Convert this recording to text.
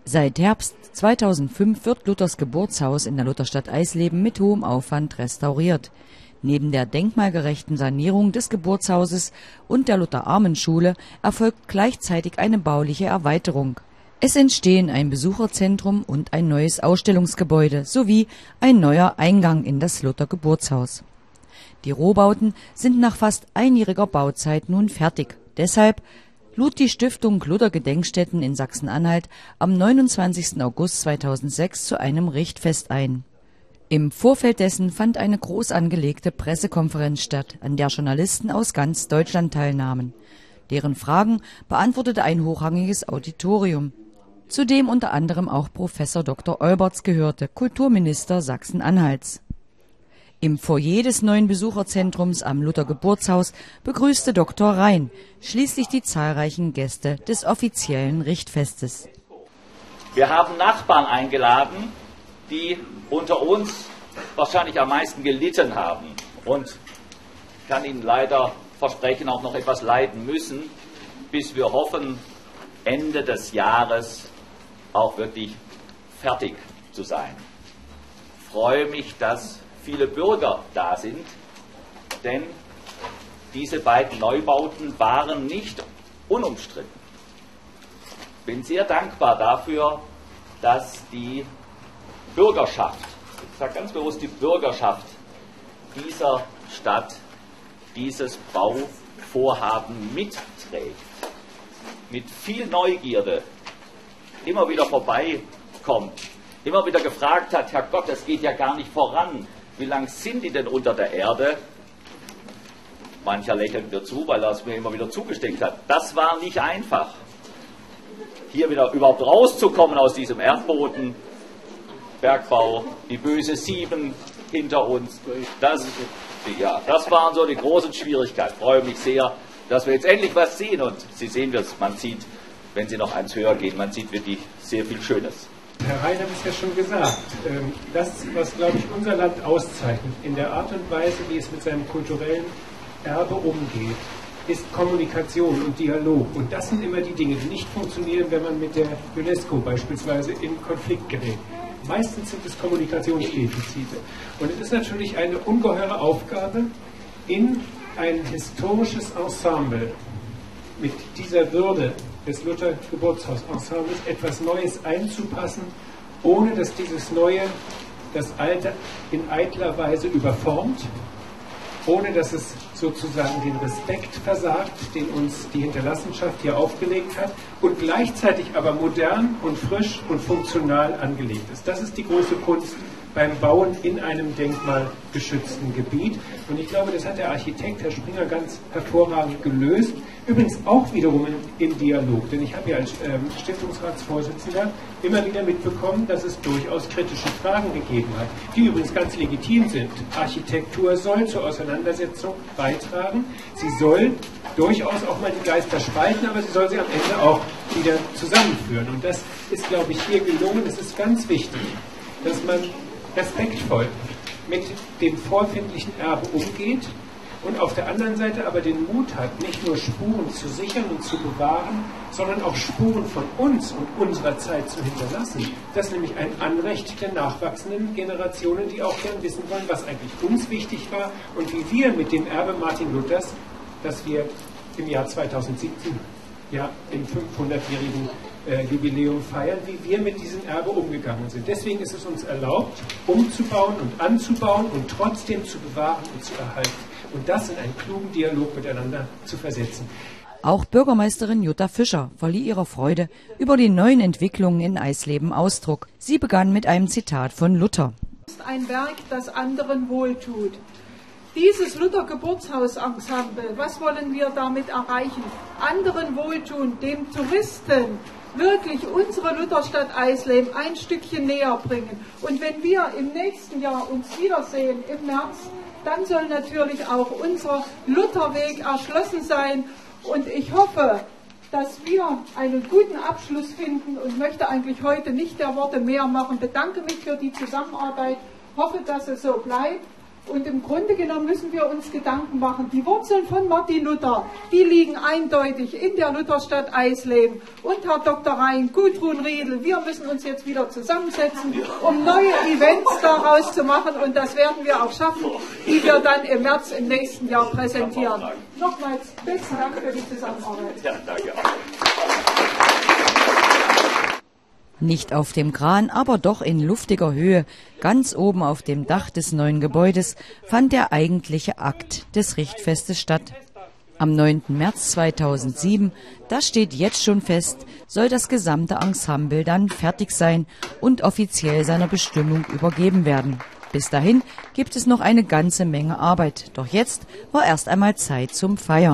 Seit Herbst 2005 wird Luthers Geburtshaus in der Lutherstadt Eisleben mit hohem Aufwand restauriert. Neben der denkmalgerechten Sanierung des Geburtshauses und der Luther-Armenschule erfolgt gleichzeitig eine bauliche Erweiterung. Es entstehen ein Besucherzentrum und ein neues Ausstellungsgebäude sowie ein neuer Eingang in das Luther-Geburtshaus. Die Rohbauten sind nach fast einjähriger Bauzeit nun fertig. Deshalb lud die Stiftung Luther Gedenkstätten in Sachsen-Anhalt am 29. August 2006 zu einem Richtfest ein. Im Vorfeld dessen fand eine groß angelegte Pressekonferenz statt, an der Journalisten aus ganz Deutschland teilnahmen. Deren Fragen beantwortete ein hochrangiges Auditorium, zu dem unter anderem auch Professor Dr. Olberts gehörte, Kulturminister Sachsen-Anhalts. Im Foyer des neuen Besucherzentrums am Luther-Geburtshaus begrüßte Dr. Rhein schließlich die zahlreichen Gäste des offiziellen Richtfestes. Wir haben Nachbarn eingeladen, die unter uns wahrscheinlich am meisten gelitten haben und ich kann Ihnen leider versprechen, auch noch etwas leiden müssen, bis wir hoffen, Ende des Jahres auch wirklich fertig zu sein. Ich freue mich, dass viele Bürger da sind, denn diese beiden Neubauten waren nicht unumstritten. Ich bin sehr dankbar dafür, dass die Bürgerschaft, ich sage ganz bewusst die Bürgerschaft dieser Stadt, dieses Bauvorhaben mitträgt, mit viel Neugierde immer wieder vorbeikommt, immer wieder gefragt hat, Herr Gott, das geht ja gar nicht voran. Wie lang sind die denn unter der Erde? Mancher lächelt mir zu, weil er es mir immer wieder zugesteckt hat. Das war nicht einfach, hier wieder überhaupt rauszukommen aus diesem Erdboden. Bergbau, die böse 7 hinter uns. Das waren so die großen Schwierigkeiten. Ich freue mich sehr, dass wir jetzt endlich was sehen. Und Sie sehen das, man sieht, wenn Sie noch eins höher gehen, man sieht wirklich sehr viel Schönes. Herr Rhein hat es ja schon gesagt, das, was, glaube ich, unser Land auszeichnet, in der Art und Weise, wie es mit seinem kulturellen Erbe umgeht, ist Kommunikation und Dialog. Und das sind immer die Dinge, die nicht funktionieren, wenn man mit der UNESCO beispielsweise in Konflikt gerät. Meistens sind es Kommunikationsdefizite. Und es ist natürlich eine ungeheure Aufgabe, in ein historisches Ensemble mit dieser Würde des Luther-Geburtshaus-Ensembles etwas Neues einzupassen, ohne dass dieses Neue das Alte in eitler Weise überformt, ohne dass es sozusagen den Respekt versagt, den uns die Hinterlassenschaft hier aufgelegt hat, und gleichzeitig aber modern und frisch und funktional angelegt ist. Das ist die große Kunst beim Bauen in einem denkmalgeschützten Gebiet. Und ich glaube, das hat der Architekt, Herr Springer, ganz hervorragend gelöst. Übrigens auch wiederum im Dialog, denn ich habe ja als Stiftungsratsvorsitzender immer wieder mitbekommen, dass es durchaus kritische Fragen gegeben hat, die übrigens ganz legitim sind. Architektur soll zur Auseinandersetzung beitragen, sie soll durchaus auch mal die Geister spalten, aber sie soll sie am Ende auch wieder zusammenführen. Und das ist, glaube ich, hier gelungen. Es ist ganz wichtig, dass man respektvoll mit dem vorfindlichen Erbe umgeht und auf der anderen Seite aber den Mut hat, nicht nur Spuren zu sichern und zu bewahren, sondern auch Spuren von uns und unserer Zeit zu hinterlassen. Das ist nämlich ein Anrecht der nachwachsenden Generationen, die auch gern wissen wollen, was eigentlich uns wichtig war und wie wir mit dem Erbe Martin Luthers, das wir im Jahr 2017 ja im 500-jährigen Jubiläum feiern, wie wir mit diesem Erbe umgegangen sind. Deswegen ist es uns erlaubt, umzubauen und anzubauen und trotzdem zu bewahren und zu erhalten. Und das in einen klugen Dialog miteinander zu versetzen. Auch Bürgermeisterin Jutta Fischer verlieh ihrer Freude über die neuen Entwicklungen in Eisleben Ausdruck. Sie begann mit einem Zitat von Luther. Es ist ein Werk, das anderen wohltut. Dieses Luther-Geburtshaus-Ensemble, was wollen wir damit erreichen? Anderen wohltun, dem Touristen wirklich unsere Lutherstadt Eisleben ein Stückchen näher bringen. Und wenn wir im nächsten Jahr uns wiedersehen, im März, dann soll natürlich auch unser Lutherweg erschlossen sein. Und ich hoffe, dass wir einen guten Abschluss finden und möchte eigentlich heute nicht der Worte mehr machen. Bedanke mich für die Zusammenarbeit, hoffe, dass es so bleibt. Und im Grunde genommen müssen wir uns Gedanken machen. Die Wurzeln von Martin Luther, die liegen eindeutig in der Lutherstadt Eisleben. Und Herr Dr. Rhein, Gudrun Riedel, wir müssen uns jetzt wieder zusammensetzen, um neue Events daraus zu machen. Und das werden wir auch schaffen, die wir dann im März im nächsten Jahr präsentieren. Nochmals besten Dank für die Zusammenarbeit. Ja, danke. Nicht auf dem Kran, aber doch in luftiger Höhe, ganz oben auf dem Dach des neuen Gebäudes, fand der eigentliche Akt des Richtfestes statt. Am 9. März 2007, das steht jetzt schon fest, soll das gesamte Ensemble dann fertig sein und offiziell seiner Bestimmung übergeben werden. Bis dahin gibt es noch eine ganze Menge Arbeit, doch jetzt war erst einmal Zeit zum Feiern.